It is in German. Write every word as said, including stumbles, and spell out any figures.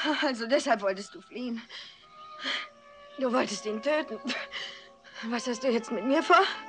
Also deshalb wolltest du fliehen. Du wolltest ihn töten. Was hast du jetzt mit mir vor?